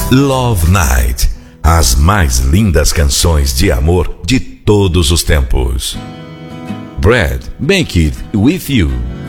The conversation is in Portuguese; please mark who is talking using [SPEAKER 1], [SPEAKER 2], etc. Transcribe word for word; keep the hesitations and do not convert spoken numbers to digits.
[SPEAKER 1] Love Night, as mais lindas canções de amor de todos os tempos. Brad, Make It With You.